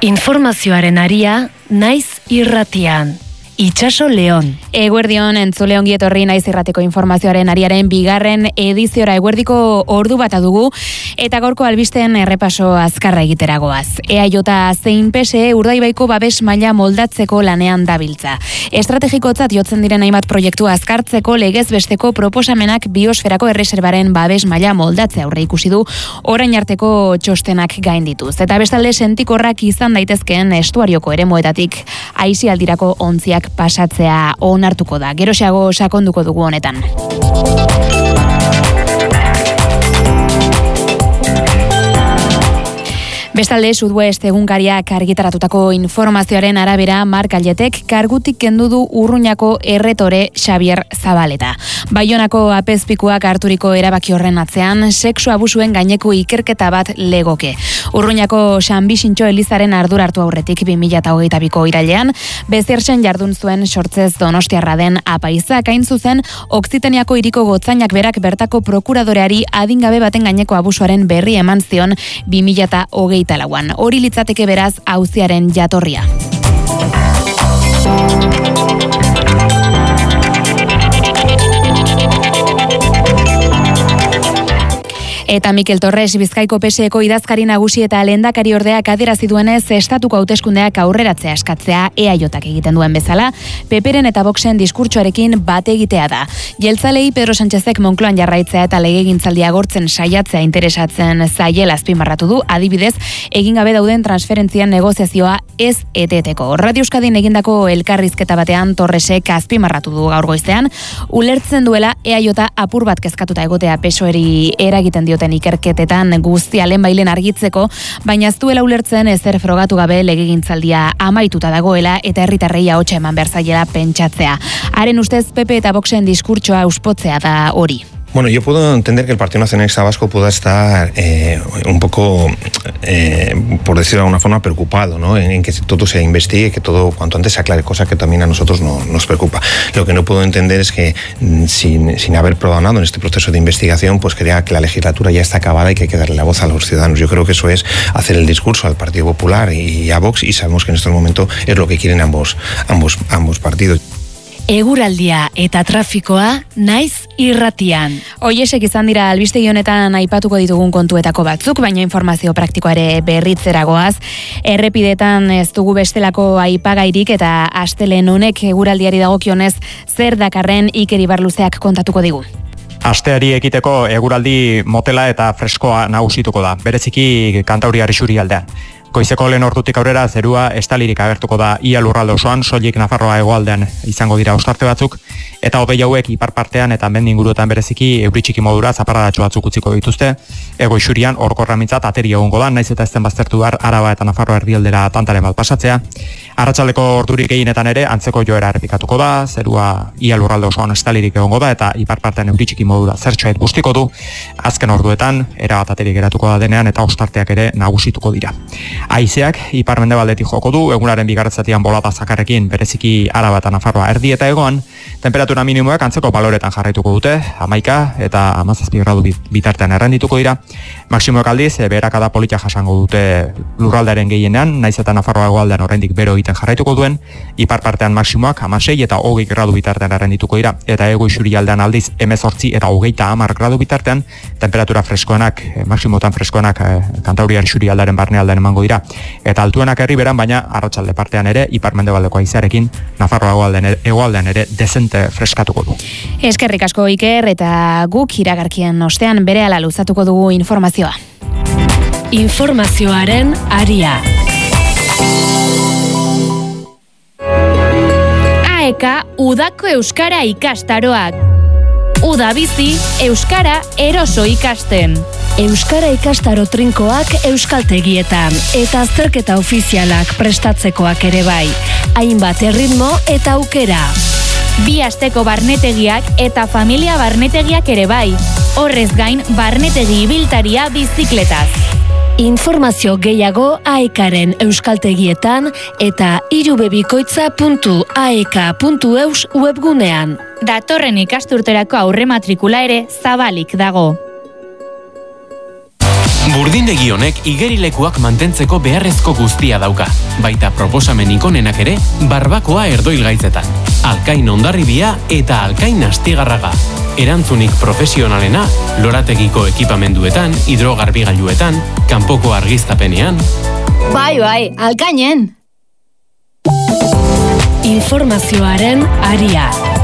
Informazioaren aria, naiz irratian. Itxaso Leon. Eguerdion entzule ongi etorri naiz irrateko informazioaren ariaren bigarren ediziora eguerdiko ordu bat dugu eta gaurko albisteen errepaso azkarra egiteragoaz. EAJ zein PSE Urdaibaiko babes maila moldatzeko lanean dabiltza. Estrategikotzat jotzen diren hainbat proiektu azkartzeko legez besteko proposamenak biosferako erreserbaren babes maila moldatzea aurre ikusi du orain arteko txostenak gaindituz. Eta bestalde sentikorrak izan daitezkeen estuarioko eremuetatik aisialdirako ontziak pasatzea onartuko da. Geroxeago sakonduko dugu honetan. Bestalde, Sudwest egunkariak argitaratutako informazioaren arabera Mark Alletek kargutik kendu du Urruñako erretore Xabier Zabaleta. Baionako apezpikuak harturiko erabaki horren atzean, sexu abusuen gaineko ikerketa bat legoke. Urruñako San Bixintxo Elizaren ardura hartu aurretik 2022ko irailean, bezertzen jardun zuen sortzez donostiarra den apaizak hain zuzen, Okzitaniako hiriko gotzainak berak bertako prokuradoreari adingabe baten gaineko abusuaren berri eman zion 2022 lauan. Hori litzateke beraz auziaren jatorria. Eta Mikel Torres Bizkaiko PSEko idazkari nagusi eta lehendakari ordeak adierazi duenez estatuko hauteskundeak aurreratzea eskatzea EAJak egiten duen bezala, PPren eta Voxen diskurtsoarekin bat egitea da. Jeltzalei Pedro Sánchezek Moncloan jarraitzea eta legegintzaldia agortzen saiatzea interesatzen zaiela azpimarratu du, adibidez, egin gabe dauden transferentzien negoziazioa ez eteteko. Radio Euskadin egindako elkarrizketa batean Torresek azpimarratu du gaur goizean, ulertzen duela EAJ apur bat kezkatuta egotea PSOEri eragiten dioten ikerketetan guztia lehenbailen argitzeko, baina ez duela ulertzen ezer frogatu gabe legegintzaldia amaituta dagoela eta herritarrei ahotsa eman behar zaiela pentsatzea. Haren ustez PP eta Voxen diskurtsoa auspotzea da hori. Bueno, yo puedo entender que el Partido Nacionalista Vasco pueda estar un poco, por decirlo de alguna forma, preocupado, ¿no? En que todo se investigue, que todo cuanto antes se aclare, cosa que también a nosotros nos preocupa. Lo que no puedo entender es que sin haber probado nada en este proceso de investigación, pues crea que la legislatura ya está acabada y que hay que darle la voz a los ciudadanos. Yo creo que eso es hacer el discurso al Partido Popular y a Vox, y sabemos que en este momento es lo que quieren ambos partidos. Eguraldia eta trafikoa naiz irratian. Hoiesek izan dira albistegi honetan aipatuko ditugun kontuetako batzuk, baina informazio praktikoa ere berritzeragoaz. Errepidetan ez dugu bestelako aipagairik eta astelehen honek eguraldiari dagokionez zer dakarren Iker Ibarluzeak kontatuko digu. Asteari ekiteko eguraldi motela eta freskoa nagusituko da, bereziki Kantauriar isurialdean. Goizeko lehen ordutik aurrera zerua estalirik agertuko da ia lurralde osoan, soilik Nafarroa hegoaldean izango dira ostarte batzuk, eta hodei hauek ipar partean eta mendi inguruetan bereziki euri txiki modura zaparradatxo batzuk utziko dituzte. Hego isurian orkorramintzat ateri egongo da, naiz eta ezten baztertu behar Araba eta Nafarroa erdialdera tantaren bat pasatzea. Arratsaldeko ordurik gehienetan ere antzeko joera errepikatuko da, zerua ia lurralde osoan estalirik egongo da eta ipar partean euri txiki modura zertxoet guztiko du. Azken orduetan erabat ateri geratuko da denean eta ostarteak ere nagusituko dira. Haizeak ipar-mendebaldetik joko du, egunaren bigarretzatian bolada zakarrekin bereziki Araba eta Nafarroa erdi eta egoan, temperatura minimoak antzeko baloretan jarraituko dute, 11 eta 17 gradu bitartean errendituko dira. Maksimoek aldiz, beherakada politia jasango dute lurraldearen gehienean, naiz eta Nafarroa hegoaldean oraindik bero egiten jarraituko duen, ipar partean maksimoak 16 eta 20 gradu bitartean errendituko dira, eta hego isurialdean aldiz 18 eta 30 gradu bitartean, temperatura freskoenak, maksimotan freskoenak Kantauriar isurialdearen barnealdean emango dira. Eta altuenak herriberan, baina arratsalde partean ere ipar-mendebaldeko haizearekin Nafarroa hegoaldean ere dezente freskatuko du. Eskerrik asko Iker, eta guk iragarkien ostean berehala luzatuko dugu informazioa. Informazioaren aria. AEK udako euskara ikastaroak. Uda bizi, euskara eroso ikasten. Euskara ikastaro trinkoak euskaltegietan eta azterketa ofizialak prestatzekoak ere bai. Hainbat erritmo eta aukera. 2 asteko barnetegiak eta familia barnetegiak ere bai. Horrez gain, barnetegi ibiltaria bizikletaz. Informazio gehiago AEKaren euskaltegietan eta irubebikoitza.aek.eus webgunean. Datorren ikasturterako aurre matrikula ere zabalik dago. Burdindegi honek igerilekuak mantentzeko beharrezko guztia dauka. Baita proposamen ikonenak ere, barbakoa erdoilgaitzetan. Alkain Hondarribia eta Alkain Astigarraga. Erantzunik profesionalena, lorategiko ekipamenduetan, hidrogarbigailuetan, kanpoko argiztapenean. Bai, Alkainen! Informazioaren aria.